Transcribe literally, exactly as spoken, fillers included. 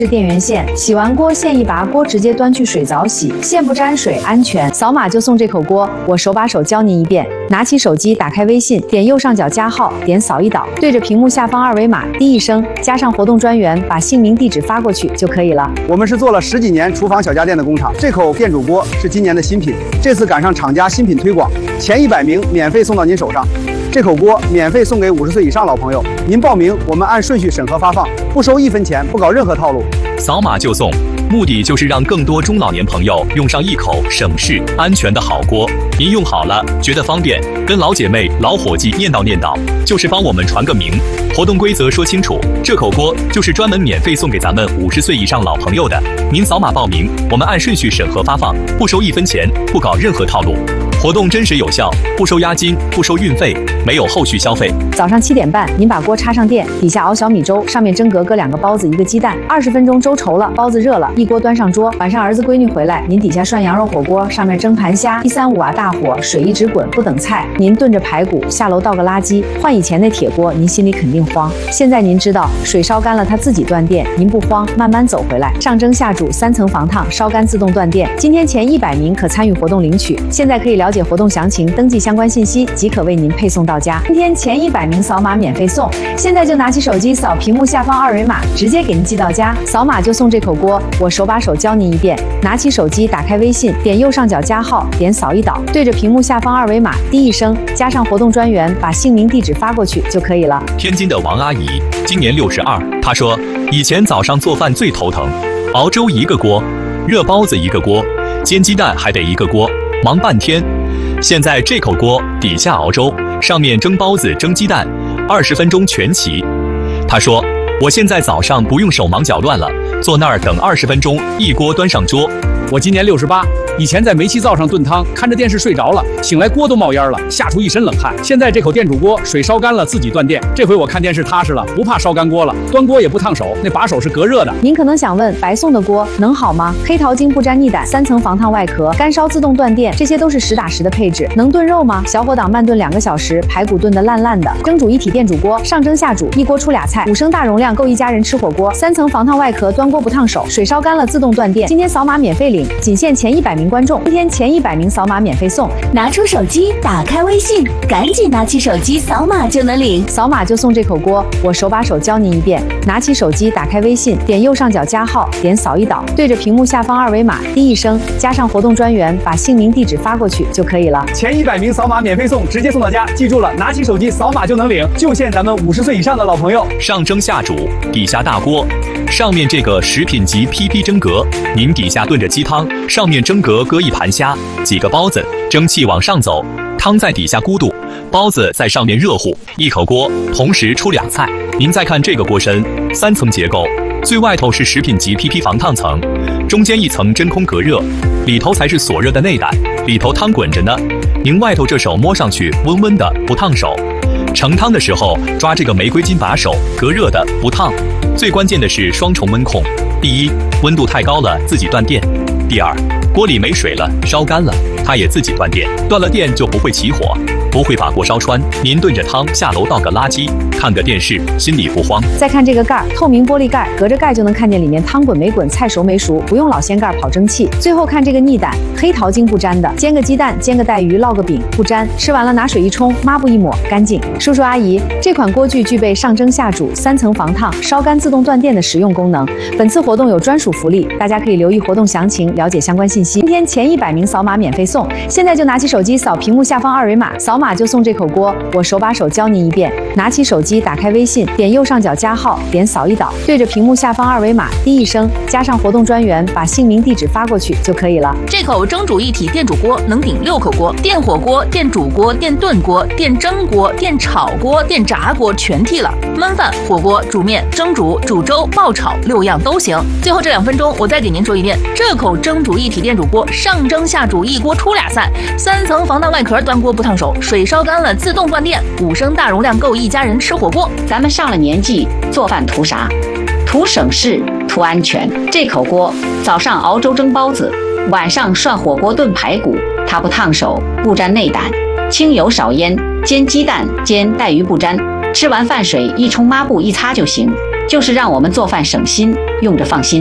是电源线，洗完锅线一拔，锅直接端去水澡洗，线不沾水，安全。扫码就送这口锅，我手把手教您一遍。拿起手机，打开微信，点右上角加号，点扫一导，对着屏幕下方二维码，滴一声，加上活动专员，把姓名、地址发过去就可以了。 我们是做了十几年厨房小家电的工厂，这口电煮锅是今年的新品，这次赶上厂家新品推广，前一百名免费送到您手上。这口锅免费送给五十岁以上老朋友，您报名，我们按顺序审核发放，不收一分钱，不搞任何套路。 扫码就送，目的就是让更多中老年朋友用上一口省事、安全的好锅。您用好了，觉得方便，跟老姐妹、老伙计念叨念叨，就是帮我们传个名。活动规则说清楚，这口锅就是专门免费送给咱们五十岁以上老朋友的。您扫码报名，我们按顺序审核发放，不收一分钱，不搞任何套路。活动真实有效，不收押金，不收运费，没有后续消费。 早上七点半，您把锅插上电，底下熬小米粥，上面蒸格搁两个包子，一个鸡蛋，二十分钟粥稠了，包子热了，一锅端上桌。晚上儿子闺女回来，您底下涮羊肉火锅，上面蒸盘虾，一三五啊大火，水一直滚，不等菜。您炖着排骨，下楼倒个垃圾。换以前那铁锅，您心里肯定慌。现在您知道，水烧干了它自己断电，您不慌，慢慢走回来。上蒸下煮，三层防烫，烧干自动断电。今天前一百名可参与活动领取，现在可以了解活动详情，登记相关信息即可为您配送到家。今天前一百名扫码免费送，现在就拿起手机扫屏幕下方二维码，直接给您寄到家。扫码就送这口锅，我手把手教您一遍。拿起手机，打开微信，点右上角加号，点扫一导，对着屏幕下方二维码，滴一声，加上活动专员，把姓名、地址发过去就可以了。 天津的王阿姨今年六十二，她说以前早上做饭最头疼，熬粥一个锅，热包子一个锅，煎鸡蛋还得一个锅，忙半天。现在这口锅底下熬粥，上面蒸包子、蒸鸡蛋，二十分钟全齐。他说：“我现在早上不用手忙脚乱了，坐那儿等二十分钟，一锅端上桌。” 我今年六十八，以前在煤气灶上炖汤，看着电视睡着了，醒来锅都冒烟了，吓出一身冷汗。现在这口电煮锅，水烧干了自己断电，这回我看电视踏实了，不怕烧干锅了，端锅也不烫手，那把手是隔热的。 您可能想问，白送的锅能好吗？黑桃精不沾腻胆，三层防烫外壳，干烧自动断电，这些都是实打实的配置。能炖肉吗？小火档慢炖两个小时，排骨炖得烂烂的。蒸煮一体电煮锅，上蒸下煮，一锅出俩菜，五升大容量够一家人吃火锅。三层防烫外壳，端锅不烫手，水烧干了自动断电。今天扫码免费领，仅限前一百名观众，今天前一百名扫码免费送。 拿出手机，打开微信，赶紧拿起手机扫码就能领， 扫码就送这口锅，我手把手教您一遍。拿起手机，打开微信，点右上角加号，点扫一导，对着屏幕下方二维码，滴一声，加上活动专员，把姓名、地址发过去就可以了。 前一百名扫码免费送，直接送到家。记住了，拿起手机扫码就能领，就限咱们五十岁以上的老朋友。 上蒸下煮，底下大锅，上面这个食品级 P P 蒸格，您底下炖着鸡汤，上面蒸格搁一盘虾，几个包子，蒸汽往上走，汤在底下咕嘟，包子在上面热乎，一口锅同时出俩菜。您再看这个锅身，三层结构，最外头是食品级 P P 防烫层，中间一层真空隔热，里头才是锁热的内胆，里头汤滚着呢。您外头这手摸上去温温的，不烫手。盛汤的时候抓这个玫瑰金把手，隔热的，不烫。最关键的是双重温控，第一，温度太高了自己断电；第二，锅里没水了，烧干了，它也自己断电。断了电就不会起火，不会把锅烧穿。您炖着汤下楼倒个垃圾，看个电视，心里不慌。 再看这个盖儿，透明玻璃盖，隔着盖就能看见里面汤滚没滚，菜熟没熟，不用老掀盖跑蒸汽。最后看这个腻胆，黑桃精不沾的，煎个鸡蛋，煎个带鱼，烙个饼，不沾。吃完了拿水一冲，抹布一抹，干净。叔叔阿姨，这款锅具具备上蒸下煮、三层防烫、烧干自动断电的实用功能。本次活动有专属福利，大家可以留意活动详情，了解相关信息。今天前一百名扫码免费送，现在就拿起手机扫屏幕下方二维码，扫码就送这口锅，我手把手教您一遍。拿起手机，打开微信，点右上角加号，点扫一导，对着屏幕下方二维码，滴一声，加上活动专员，把姓名、地址发过去就可以了。 这口蒸煮一体电煮锅能顶六口锅，电火锅、电煮锅、电炖锅、电蒸锅、电炒锅、电炸锅全替了，焖饭、火锅、煮面、蒸煮、煮粥、爆炒六样都行。最后这两分钟，我再给您说一遍，这口蒸煮一体电煮锅上蒸下煮，一锅出俩菜，三层防烫外壳，端锅不烫手，水烧干了自动断电，五升大容量够一家人吃火锅。 咱们上了年纪，做饭图啥？图省事，图安全。这口锅早上熬粥蒸包子，晚上涮火锅炖排骨，它不烫手，不沾内胆，清油少烟，煎鸡蛋煎带鱼不沾，吃完饭水一冲抹布一擦就行。 就是让我们做饭省心，用着放心。